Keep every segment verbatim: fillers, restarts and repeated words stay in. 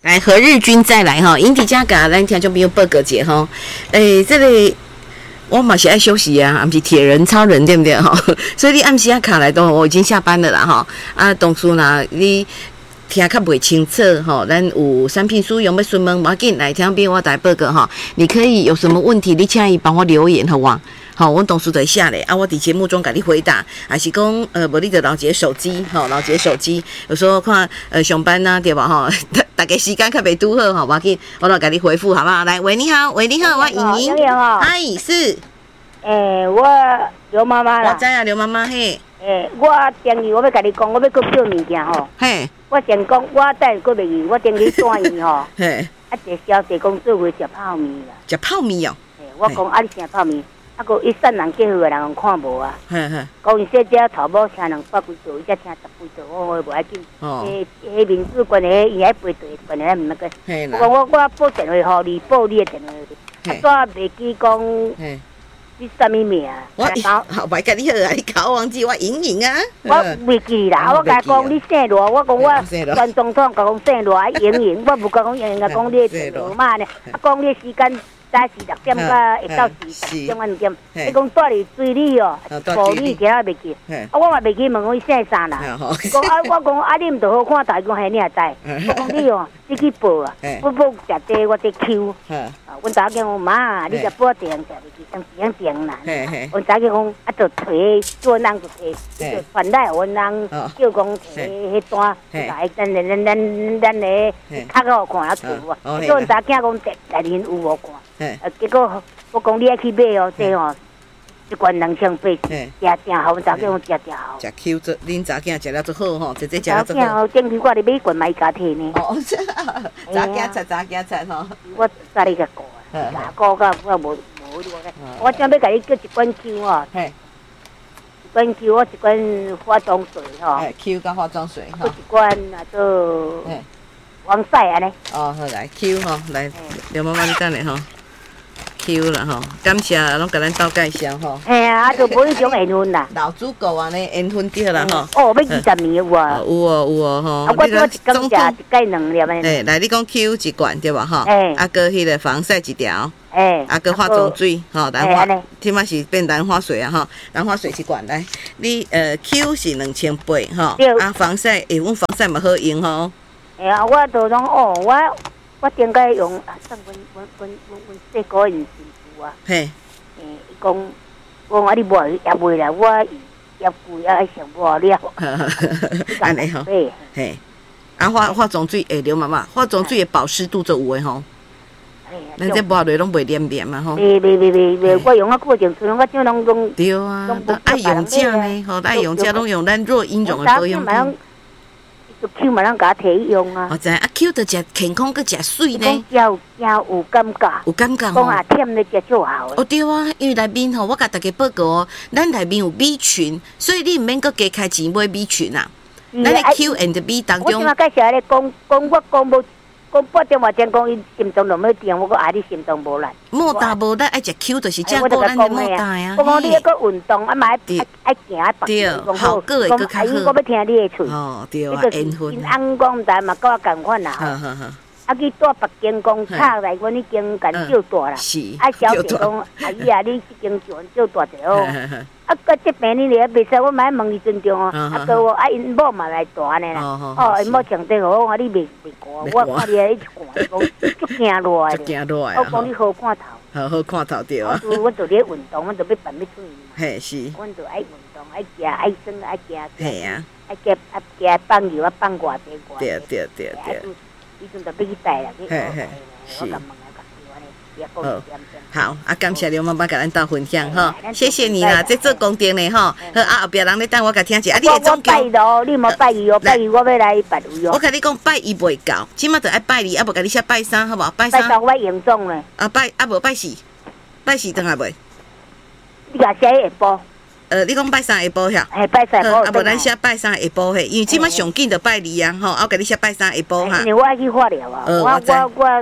来何日君再来哈，引体加嘎，咱听众朋友报告者哈。诶，这个我嘛是爱休息啊，不是铁人超人对不对哈？所以你暗时啊卡来都我已经下班了啦哈。啊，当初呢你听较袂清楚哈，咱有产品使用要询问，赶紧来听边我来报告哈。你可以有什么问题，你请伊帮我留言好哇。好，我董事在下咧啊，我伫节目中给你回答，还是讲呃，无你就老姐手机，吼，老姐手机，有时候看呃上班呐、啊，对吧？哈，大概时间较袂拄好，吼，我给我来给你回复，好不好？来，喂，你好，喂，你好，我莹莹，嗨，是， 诶、欸，我刘妈妈啦， 我知啊，刘妈妈嘿， 诶、欸，我电话我要甲你讲，我要搁叫物件吼， 嘿， 我先讲，我等搁袂去，我电话转伊吼， 嘿， 啊，一个小姐讲做伙食泡面啦， 食泡面哦， 诶、欸，我讲啊，你食泡面。啊，个一散人结伙的人看无啊， 嘿嘿， 讲伊说这头毛请人百几座，伊才请十几座，我我无要紧。哦，迄迄民主关的，伊迄背对关的，毋那个。嘿啦。我讲我我报电话互你，报你的电话。啊，煞袂记讲。嘿。你啥物名？ 我好白甲你好啊，你搞忘记我莹莹啊。 我袂记啦，我甲讲你姓罗，我讲我原总统甲讲姓罗，莹莹，我无甲讲莹莹，甲讲你姓罗嘛呢？啊，讲你时间。早时六点到下昼四点半点，你讲住伫水里哦，无你今仔袂记，啊我嘛袂记问讲伊姓啥啦。讲啊我讲啊你毋着好看台，讲嘿你也知，我讲你哦，你去报啊，我报食茶我伫 Q， 啊，阮查囝讲妈，你食报订食袂记，当时样订难。阮查囝讲啊，着摕做人着摕，就传来阮人叫讲摕迄单，来咱咱咱咱咧较好看啊厝啊，叫阮查囝讲第第年有无看。啊！结果我讲你爱去买哦，这哦，一罐两千八，食正好，阮查囝讲食正好。 食 Q 做，恁查囝食了最好吼，直接食了最好。 查囝哦，顶期我咧买罐买家摕呢。 哦，查囝菜，查囝菜吼。 我早你个过啊，哪个个我无无个，我正要甲你叫一罐 Q 哦。嘿。一罐 Q 我一罐化妆水吼。 哎 ，Q 加化妆水哈。一罐啊做。防晒安尼。 哦，好来 Q 吼，来刘妈妈你等下吼。Q 啦吼，感谢拢甲咱斗介绍吼。 嘿啊，啊就无迄种缘分啦。 老主顾安尼缘分对啦吼。 哦，要二十年有啊。 有哦有哦吼。 啊，我我一工食一盖两粒安尼。 诶，来你讲 Q 一罐对吧吼？诶。啊，搁迄个防晒一条。诶。啊，搁化妆水吼，兰花，即摆是变兰花水啊吼，兰花水一罐来。你呃 Q 是两千八吼，啊防晒，诶，阮防晒嘛好用吼。 诶啊，我都拢哦，我。我顶个用啊，上阮阮阮阮阮细个因媳妇啊，嘿，诶，伊讲讲啊，你买也买啦，我也贵啊，爱上无了， 安尼吼，嘿，啊化化妆水，诶，刘妈妈，化妆水的保湿度就有诶吼，咱这抹落拢袂黏黏嘛吼， 袂袂袂袂袂，我用啊过程村，我怎拢拢对啊，爱用正呢，吼，爱用正拢用咱若婴种的保养品。 就 Q 嘛，咱甲摕用啊。 我知啊 ，Q 着食健康，佮食水呢。 有有有感觉。 有感觉吼。讲啊，甜咧食最好。 哦对啊，因为内面吼，我甲大家报告哦，咱内面有 B 群，所以你毋免佮加开钱买 B 群啊。咱咧 Q and B 当中。 我即马介绍咧，讲讲我讲无。讲八点外前讲，伊心脏就要定，我讲啊，你心脏无力。 莫大无力，爱食 Q 就是正过咱的莫大啊。 我讲你要个运动，啊嘛爱爱行爱跑。 对，效果会更较好。 我要听你的喙。 哦，对啊，缘分。 因翁讲但嘛，甲我共款啦。 好好好。 啊，去住北京讲拆来，阮已经共少大啦。 是。 啊，小姐讲，阿姨啊，你已经就少大者哦。啊，个这病你咧袂使，我买问伊尊重哦。啊，个我啊，因某嘛来大呢啦。哦，因某穿这好，我你袂袂寒，我看你一寒，讲足惊热的。 足惊热我讲你好看头。 好好看头对啊。 我做咧运动，我做要办要出院嘛。 嘿是。 我做爱运动，爱行爱耍爱行。 嘿啊。 爱加啊加放油啊放偌济偌。 对对对对。 伊阵就要去带啦，去。 嘿嘿。是。 好， 好啊！感谢刘妈妈甲咱斗分享吼，谢谢你啦，这做功德呢吼。好啊，后壁人咧等我甲听者，啊，你会总叫。我拜咯，你莫拜伊哦，拜伊我要来拜伊哦。 我甲你讲拜伊袂够，起码得爱拜二，啊无甲你写拜三，好无？拜三。拜三我严重咧。 啊拜啊无拜四，拜四等下袂。 你甲写下晡。 呃，你讲拜三下晡遐？ 嘿，拜三下晡。 啊无咱写拜三下晡嘿，因为即马上紧着拜二啊吼，啊我甲你写拜三下晡哈。 因为我爱去化疗啊，我我我。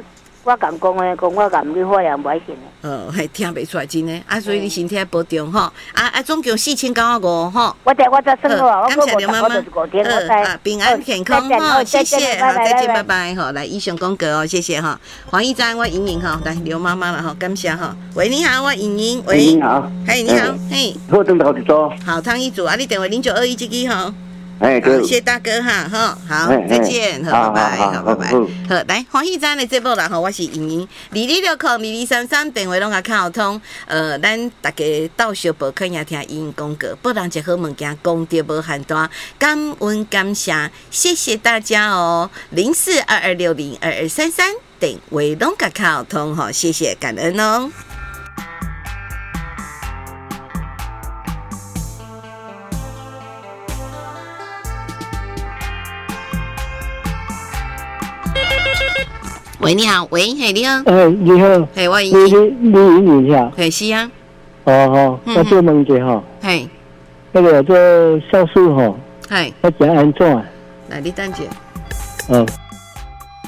我敢讲诶，讲我敢去化验不爱信诶。 哦，还听袂出来真诶，啊，所以你身体保重吼，啊啊，总共四千九百五吼。 我再我再算好啊，我感谢刘妈妈，呃，平安健康哈，谢谢，好，再见，拜拜哈。来，以上讲过哦，谢谢哈。黄义章，我莹莹哈，来刘妈妈了哈，感谢哈。喂，你好，我莹莹，喂， 你好， 嘿，你好，嘿， 我等到一组， 好汤一组啊，你电话零九二一这个哈。 哎，对， 谢大哥哈，好，好，再见，好，拜拜，好，拜拜，好，来，黄义章的节目啦，吼，我是莹莹，二二六空二二三三电话拢甲敲通，呃，咱大家到小报可以听莹莹讲过，不然一好物件讲得无限大，感恩感谢，谢谢大家哦，零四二二六零二二三三电话拢甲敲通，吼，谢谢感恩哦。喂，你好，喂，嘿，你好， 哎，你好， 嘿，我你你你你一下， 嘿，是啊， 哦哦，我做问一下哈， 嘿， 那个做手术哈， 嘿， 要怎安怎？ 来，你等一下， 嗯。